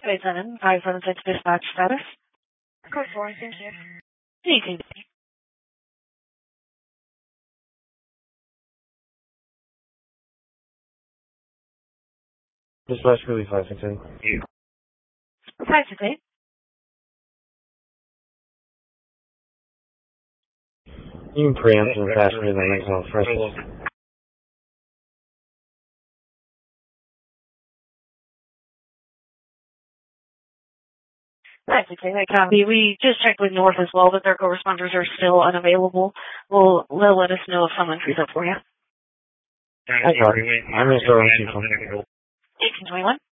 27, 576 dispatch status. Code 4, thank you. Anything. Dispatch Philly 568. 568. You can preempt and faster than I call fresh. 568, I copy. We just checked with North as well, but their co-responders are still unavailable. They'll let us know if someone frees up for you. I got it. I'm going to start on 1821.